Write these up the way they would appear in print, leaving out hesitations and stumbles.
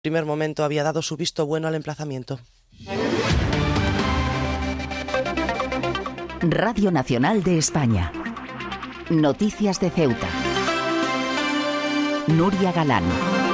primer momento había dado su visto bueno al emplazamiento. Radio Nacional de España. Noticias de Ceuta. Nuria Galán.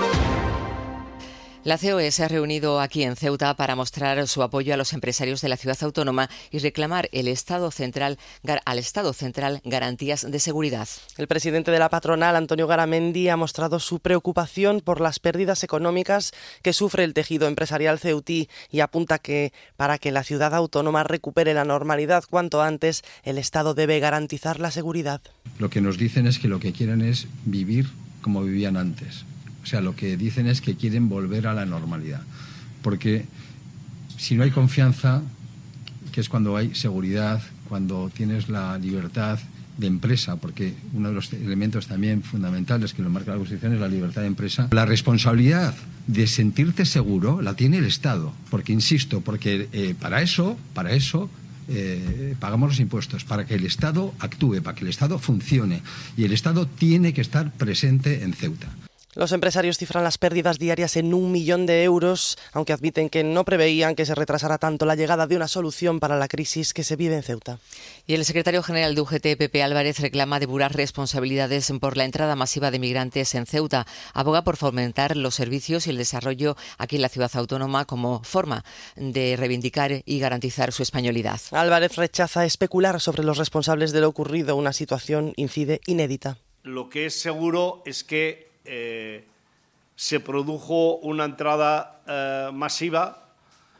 La COE se ha reunido aquí en Ceuta para mostrar su apoyo a los empresarios de la ciudad autónoma y reclamar al Estado central garantías de seguridad. El presidente de la patronal, Antonio Garamendi, ha mostrado su preocupación por las pérdidas económicas que sufre el tejido empresarial ceutí y apunta que para que la ciudad autónoma recupere la normalidad cuanto antes, el Estado debe garantizar la seguridad. Lo que nos dicen es que lo que quieren es vivir como vivían antes. O sea, lo que dicen es que quieren volver a la normalidad. Porque si no hay confianza, que es cuando hay seguridad, cuando tienes la libertad de empresa, porque uno de los elementos también fundamentales que lo marca la Constitución es la libertad de empresa. La responsabilidad de sentirte seguro la tiene el Estado. Porque, insisto, para eso pagamos los impuestos, para que el Estado actúe, para que el Estado funcione. Y el Estado tiene que estar presente en Ceuta. Los empresarios cifran las pérdidas diarias en 1 millón de euros, aunque admiten que no preveían que se retrasara tanto la llegada de una solución para la crisis que se vive en Ceuta. Y el secretario general de UGT, Pepe Álvarez, reclama depurar responsabilidades por la entrada masiva de migrantes en Ceuta. Aboga por fomentar los servicios y el desarrollo aquí en la ciudad autónoma como forma de reivindicar y garantizar su españolidad. Álvarez rechaza especular sobre los responsables de lo ocurrido, una situación, incide, inédita. Lo que es seguro es que se produjo una entrada masiva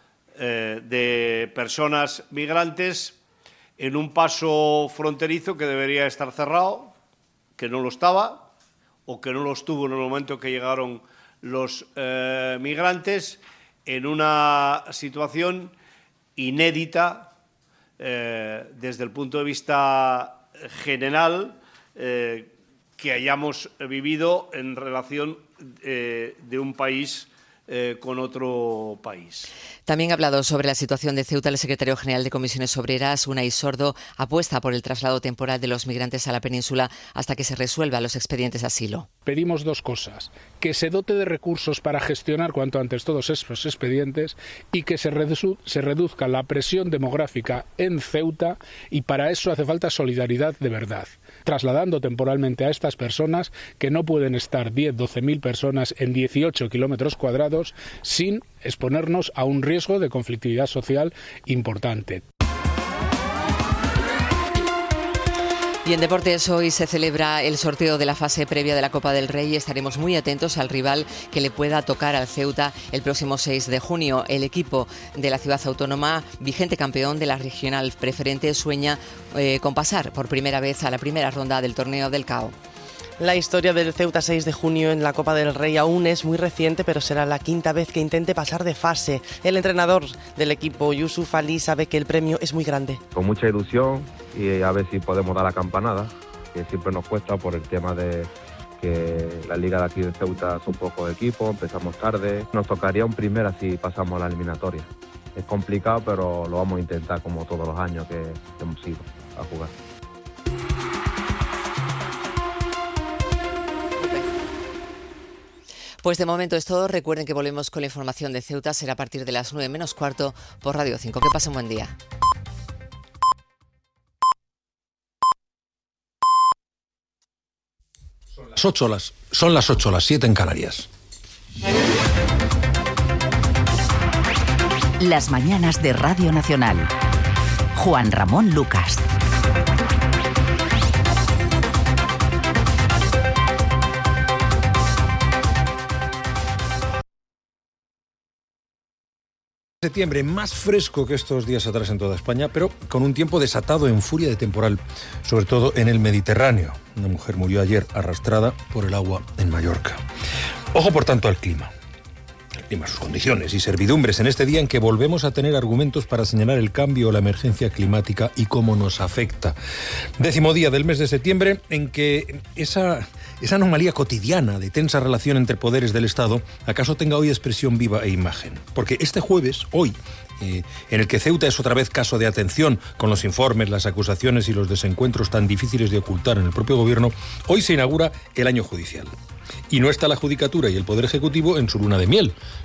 de personas migrantes en un paso fronterizo que debería estar cerrado, que no lo estaba o que no lo estuvo en el momento que llegaron los migrantes, en una situación inédita desde el punto de vista general que hayamos vivido en relación de un país con otro país. También ha hablado sobre la situación de Ceuta el secretario general de Comisiones Obreras, Unai Sordo, apuesta por el traslado temporal de los migrantes a la península hasta que se resuelvan los expedientes de asilo. Pedimos dos cosas: que se dote de recursos para gestionar cuanto antes todos esos expedientes y que se reduzca la presión demográfica en Ceuta, y para eso hace falta solidaridad de verdad, trasladando temporalmente a estas personas que no pueden estar 10-12.000 personas en 18 kilómetros cuadrados sin exponernos a un riesgo de conflictividad social importante. Y en deportes hoy se celebra el sorteo de la fase previa de la Copa del Rey y estaremos muy atentos al rival que le pueda tocar al Ceuta el próximo 6 de junio. El equipo de la ciudad autónoma, vigente campeón de la regional preferente, sueña con pasar por primera vez a la primera ronda del torneo del CAO. La historia del Ceuta 6 de junio en la Copa del Rey aún es muy reciente, pero será la quinta vez que intente pasar de fase. El entrenador del equipo, Yusuf Ali, sabe que el premio es muy grande. Con mucha ilusión y a ver si podemos dar la campanada, que siempre nos cuesta por el tema de que la liga de aquí de Ceuta son pocos equipos, empezamos tarde. Nos tocaría un primera si pasamos a la eliminatoria. Es complicado, pero lo vamos a intentar como todos los años que hemos ido a jugar. Pues de momento es todo. Recuerden que volvemos con la información de Ceuta. Será a partir de las 9:15 por Radio 5. Que pasen buen día. Son las 8, las 7 en Canarias. Las mañanas de Radio Nacional. Juan Ramón Lucas. Septiembre, más fresco que estos días atrás en toda España, pero con un tiempo desatado en furia de temporal, sobre todo en el Mediterráneo. Una mujer murió ayer arrastrada por el agua en Mallorca. Ojo, por tanto, al clima. El clima, sus condiciones y servidumbres en este día en que volvemos a tener argumentos para señalar el cambio o la emergencia climática y cómo nos afecta. 10º día del mes de septiembre en que esa anomalía cotidiana de tensa relación entre poderes del Estado acaso tenga hoy expresión viva e imagen. Porque este jueves, hoy, en el que Ceuta es otra vez caso de atención con los informes, las acusaciones y los desencuentros tan difíciles de ocultar en el propio gobierno, hoy se inaugura el año judicial. Y no está la Judicatura y el Poder Ejecutivo en su luna de miel.